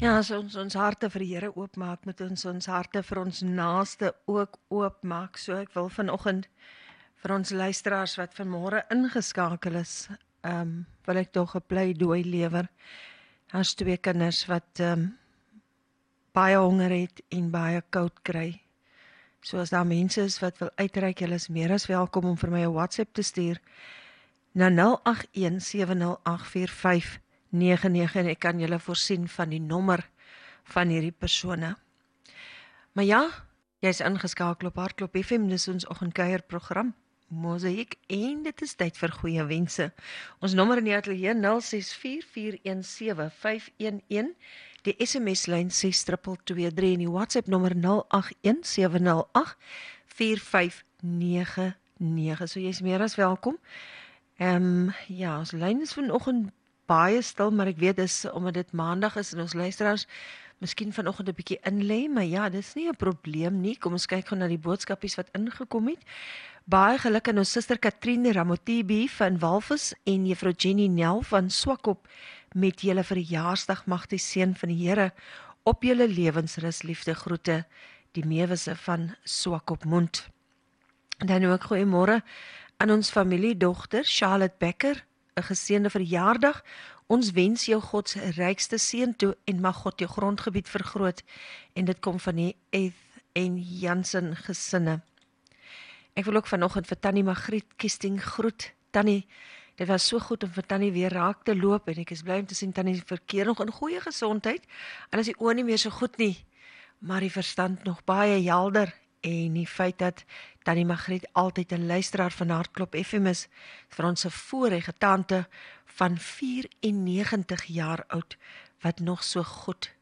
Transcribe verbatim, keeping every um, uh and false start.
Ja, as ons ons harte vir die Here oopmaak, moet ons ons harte vir ons naaste ook oopmaak. So ek wil vanoggend vir ons luisteraars wat vanmôre ingeskakel is, ehm um, wil ek tog 'n pleidooi lewer. Daar's twee kinders wat ehm um, baie honger het en baie koud kry. So as daar mense is wat wil uitreik, julle is meer as welkom om vir my 'n WhatsApp te stuur na nul agt een sewe nul agt vier vyf nege nege en ek kan julle voorsien van die nommer van hierdie persone. Maar ja, jy is ingeskakel op Hartklop F M, dis ons oggendkuierprogram Mosaïek en dit is tyd vir goeie wense. Ons nommer in die ateljee nul ses vier vier een sewe vyf een een, die S M S-lyn ses twee twee drie en die WhatsApp nommer nul agt een sewe nul agt vier vyf nege nege. So jy is meer as welkom. Ehm um, ja, ons lyn is vanoggend baie stil, maar ek weet dis omdat dit maandag is en ons luisteraars miskien vanoggend 'n bietjie inlê, maar ja, dis nie 'n probleem nie. Kom ons kyk gou na die boodskapies wat ingekom het. Baie geluk aan ons suster Katrine Ramotibi van Walvis en juffrou Jenny Nel van Swakop met julle verjaarsdag. Mag die seën van die Here op julle lewensrus, liefde groete, die meewisse van Swakopmund. En dan ook goeiemôre aan ons familiedogter Charlotte Becker, 'n geseënde verjaardag. Ons wens jou God se rykste seën toe en mag God jou grondgebied vergroot. En dit kom van die Eth en Jansen gesinne. Ek wil ook vanoggend vir Tannie Magriet Kiesting groet. Tannie, dit was so goed om vir Tannie weer raak te loop en ek is bly om te sien Tannie verkeer nog in goeie gesondheid. En as die oë nie meer so goed nie, maar die verstand nog baie helder. En die feit dat Tannie Magriet altyd 'n luisteraar van Hartklop F M is, vir ons 'n voorregte tante van vyf en negentig jaar oud, wat nog so goed